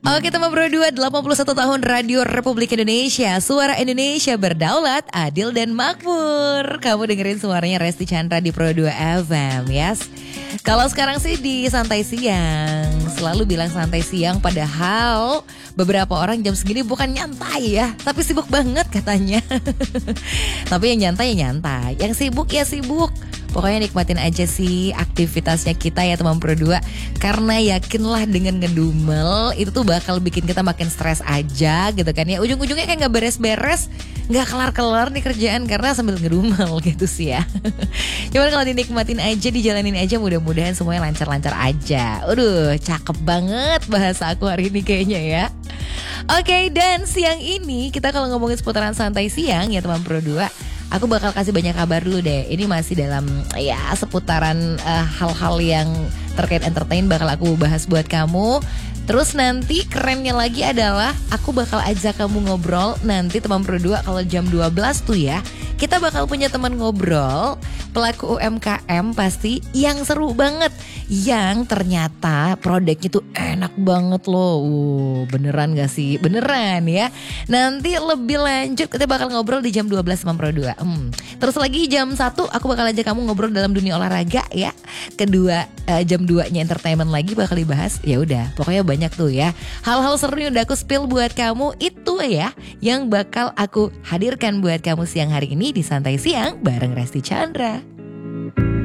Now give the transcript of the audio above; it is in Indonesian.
Oke teman Pro 2, 81 tahun Radio Republik Indonesia. Suara Indonesia berdaulat, adil dan makmur. Kamu dengerin suaranya Resti Chandra di Pro 2 FM, yes. Kalau sekarang sih di santai siang. Selalu bilang santai siang, padahal beberapa orang jam segini bukan nyantai ya, tapi sibuk banget katanya. Tapi yang nyantai ya nyantai, yang sibuk ya sibuk. Pokoknya nikmatin aja sih aktivitasnya kita ya teman Pro 2. Karena yakinlah dengan ngedumel itu tuh bakal bikin kita makin stres aja gitu kan ya. Ujung-ujungnya kayak gak beres-beres, gak kelar-kelar nih kerjaan karena sambil ngedumel gitu sih ya. Cuman kalau dinikmatin aja, dijalanin aja, mudah-mudahan semuanya lancar-lancar aja. Aduh, cakep banget bahasa aku hari ini kayaknya ya. Oke, dan siang ini kita kalau ngomongin seputaran santai siang ya teman Pro 2, aku bakal kasih banyak kabar dulu deh. Ini masih dalam ya seputaran hal-hal yang terkait entertain bakal aku bahas buat kamu. Terus nanti kerennya lagi adalah aku bakal ajak kamu ngobrol nanti teman Pro 2 kalau jam 12 tuh ya. Kita bakal punya teman ngobrol pelaku UMKM pasti yang seru banget, yang ternyata produknya tuh enak banget loh. Beneran gak sih? Beneran ya. Nanti lebih lanjut kita bakal ngobrol di jam 12 teman Pro 2. Terus lagi jam 1 aku bakal ajak kamu ngobrol dalam dunia olahraga ya. Kedua jam 2-nya entertainment lagi bakal dibahas. Ya udah, pokoknya banyak tuh ya. Hal-hal seru yang udah aku spill buat kamu itu ya yang bakal aku hadirkan buat kamu siang hari ini di Santai Siang bareng Resti Chandra.